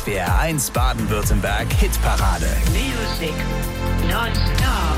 SWR1 Baden-Württemberg Hitparade. Music non-stop.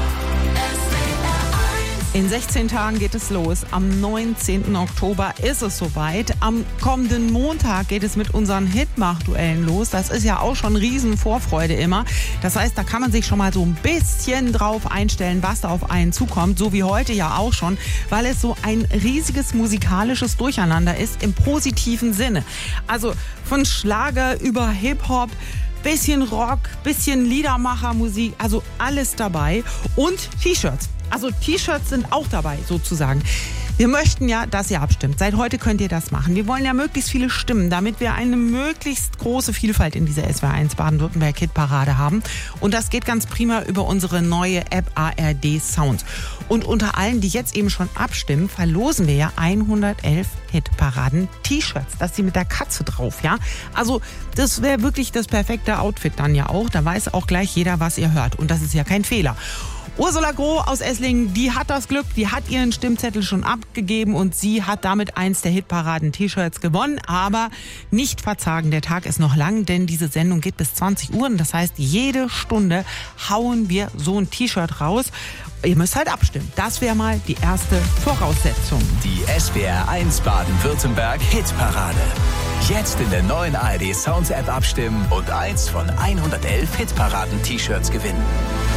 In 16 Tagen geht es los. Am 19. Oktober ist es soweit. Am kommenden Montag geht es mit unseren Hitmach-Duellen los. Das ist ja auch schon Riesenvorfreude immer. Das heißt, da kann man sich schon mal so ein bisschen drauf einstellen, was da auf einen zukommt. So wie heute ja auch schon, weil es so ein riesiges musikalisches Durcheinander ist im positiven Sinne. Also von Schlager über Hip-Hop, bisschen Rock, bisschen Liedermachermusik, also alles dabei. Und T-Shirts. Also T-Shirts sind auch dabei sozusagen. Wir möchten ja, dass ihr abstimmt. Seit heute könnt ihr das machen. Wir wollen ja möglichst viele Stimmen, damit wir eine möglichst große Vielfalt in dieser SWR1 Baden-Württemberg Hitparade haben. Und das geht ganz prima über unsere neue App ARD Sound. Und unter allen, die jetzt eben schon abstimmen, verlosen wir ja 111 Hitparaden-T-Shirts. Das ist die mit der Katze drauf, ja. Also das wäre wirklich das perfekte Outfit dann ja auch. Da weiß auch gleich jeder, was ihr hört. Und das ist ja kein Fehler. Ursula Groh aus Esslingen, die hat das Glück, die hat ihren Stimmzettel schon abgegeben und sie hat damit eins der Hitparaden-T-Shirts gewonnen. Aber nicht verzagen, der Tag ist noch lang, denn diese Sendung geht bis 20 Uhr. Das heißt, jede Stunde hauen wir so ein T-Shirt raus. Ihr müsst halt abstimmen. Das wäre mal die erste Voraussetzung. Die SWR1 Baden-Württemberg Hitparade. Jetzt in der neuen ARD Sounds App abstimmen und eins von 111 Hitparaden-T-Shirts gewinnen.